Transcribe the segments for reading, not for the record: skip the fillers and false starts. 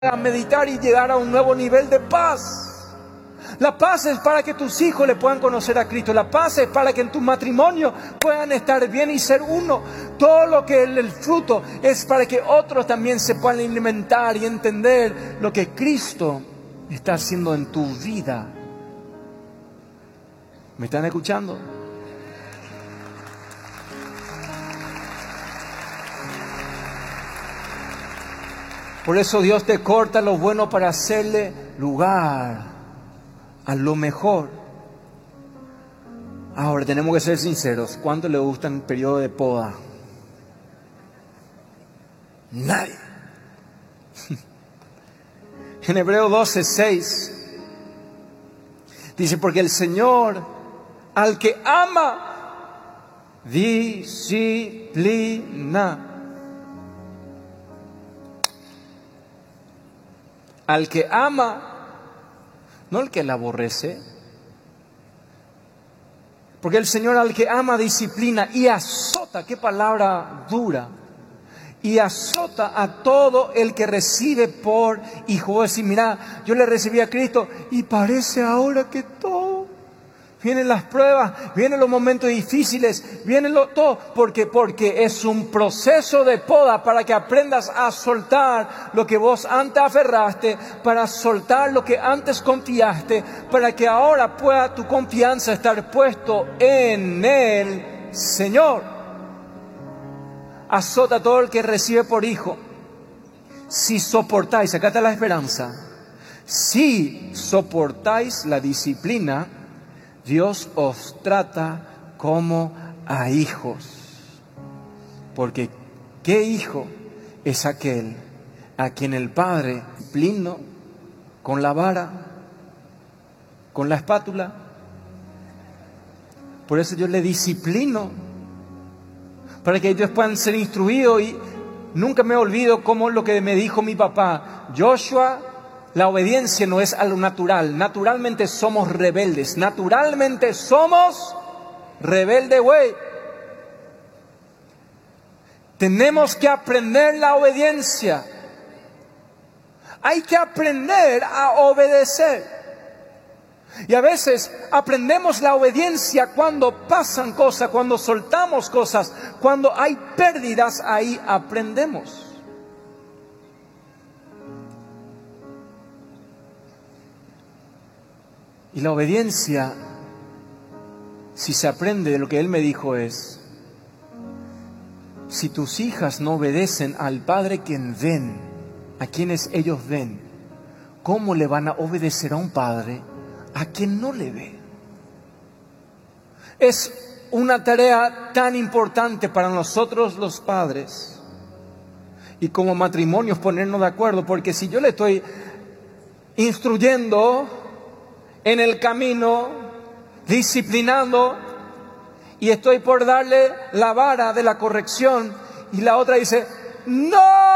a meditar y llegar a un nuevo nivel de paz. La paz es para que tus hijos le puedan conocer a Cristo. La paz es para que en tu matrimonio puedan estar bien y ser uno. Todo lo que el fruto es para que otros también se puedan alimentar y entender lo que Cristo está haciendo en tu vida. ¿Me están escuchando? Por eso Dios te corta lo bueno para hacerle lugar a lo mejor. Ahora tenemos que ser sinceros. ¿Cuánto le gusta el periodo de poda? Nadie. En Hebreos 12:6 dice: porque el Señor al que ama disciplina. Al que ama, no al que le aborrece. Porque el Señor al que ama disciplina y azota, qué palabra dura, y azota a todo el que recibe por hijo. Vos decís, mira, yo le recibí a Cristo y parece ahora que todo. Vienen las pruebas, vienen los momentos difíciles, vienen todo. Porque es un proceso de poda para que aprendas a soltar lo que vos antes aferraste, para soltar lo que antes confiaste, para que ahora pueda tu confianza estar puesto en el Señor. Azota a todo el que recibe por hijo. Si soportáis, acá está la esperanza. Si soportáis la disciplina, Dios os trata como a hijos. Porque ¿qué hijo es aquel a quien el Padre disciplina con la vara, con la espátula? Por eso yo le disciplino, para que ellos puedan ser instruidos. Y nunca me olvido como lo que me dijo mi papá: Joshua, la obediencia no es a lo natural. Naturalmente somos rebeldes. Naturalmente somos rebeldes, güey. Tenemos que aprender la obediencia. Hay que aprender a obedecer. Y a veces aprendemos la obediencia cuando pasan cosas, cuando soltamos cosas, cuando hay pérdidas, ahí aprendemos. Y la obediencia, si se aprende de lo que Él me dijo, es: si tus hijas no obedecen al Padre quien ven, a quienes ellos ven, ¿cómo le van a obedecer a un Padre a quien no le ve? Es una tarea tan importante para nosotros los padres y como matrimonios ponernos de acuerdo, porque si yo le estoy instruyendo en el camino, disciplinando, y estoy por darle la vara de la corrección, y la otra dice: ¡no!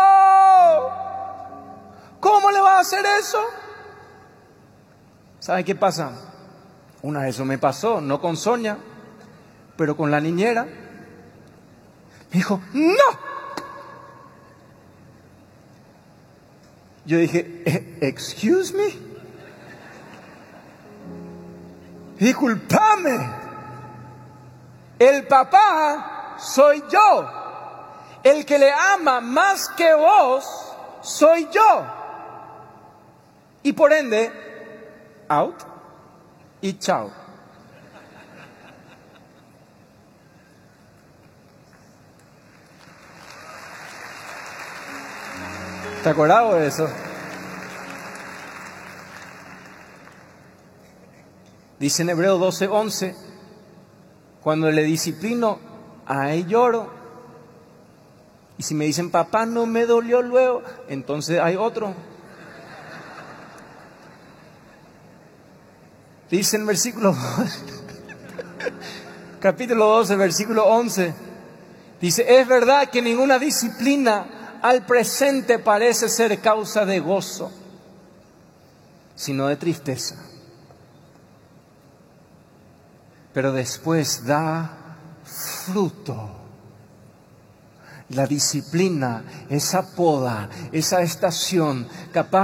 ¿Cómo le va a hacer eso? ¿Sabe qué pasa? Una vez eso me pasó, no con Sonia, pero con la niñera. Me dijo: ¡no! Yo dije: ¿excuse me? Discúlpame, el papá soy yo, el que le ama más que vos soy yo, y por ende, out y chao. ¿Te acordás de eso? Dice en Hebreos 12:11, cuando le disciplino, a él lloro. Y si me dicen: papá, no me dolió luego, entonces hay otro. Dice en versículo capítulo 12, versículo 11, dice: es verdad que ninguna disciplina al presente parece ser causa de gozo, sino de tristeza. Pero después da fruto La disciplina, esa poda, esa estación, capaz